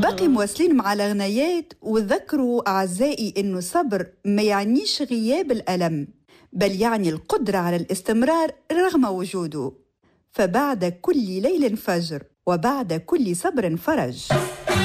باقي مواصلين مع الغنايات، وذكروا أعزائي إنه الصبر ما يعنيش غياب الألم، بل يعني القدرة على الاستمرار رغم وجوده. فبعد كل ليل فجر، وبعد كل صبر فرج.